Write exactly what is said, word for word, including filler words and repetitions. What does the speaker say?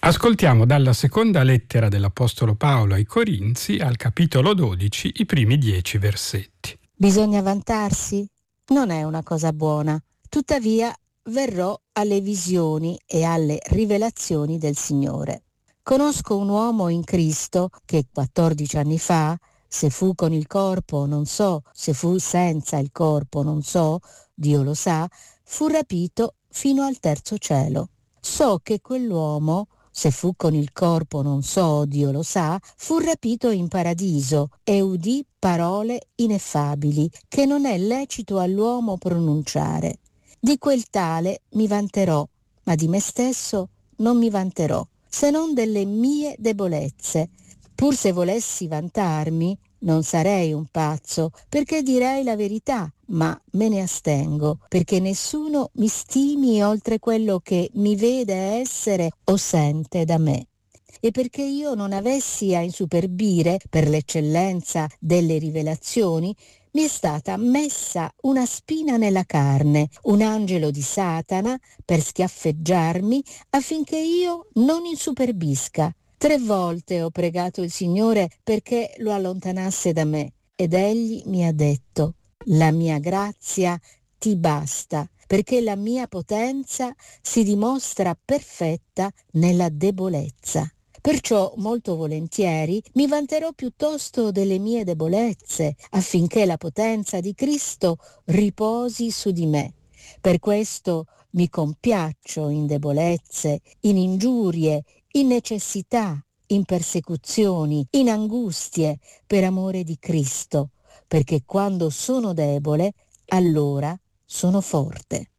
Ascoltiamo dalla seconda lettera dell'Apostolo Paolo ai Corinzi, al capitolo dodici, i primi dieci versetti. Bisogna vantarsi? Non è una cosa buona. Tuttavia verrò alle visioni e alle rivelazioni del Signore. Conosco un uomo in Cristo che quattordici anni fa, se fu con il corpo non so, se fu senza il corpo non so, Dio lo sa, fu rapito fino al terzo cielo. So che quell'uomo, se fu con il corpo non so, Dio lo sa, fu rapito in paradiso e udì parole ineffabili che non è lecito all'uomo pronunciare. Di quel tale mi vanterò, ma di me stesso non mi vanterò, se non delle mie debolezze. Pur se volessi vantarmi, non sarei un pazzo, perché direi la verità, ma me ne astengo, perché nessuno mi stimi oltre quello che mi vede essere o sente da me. E perché io non avessi a insuperbire per l'eccellenza delle rivelazioni, mi è stata messa una spina nella carne, un angelo di Satana per schiaffeggiarmi affinché io non insuperbisca. Tre volte ho pregato il Signore perché lo allontanasse da me ed egli mi ha detto: la mia grazia ti basta, perché la mia potenza si dimostra perfetta nella debolezza. Perciò molto volentieri mi vanterò piuttosto delle mie debolezze, affinché la potenza di Cristo riposi su di me. Per questo mi compiaccio in debolezze, in ingiurie, in necessità, in persecuzioni, in angustie, per amore di Cristo, perché quando sono debole, allora sono forte.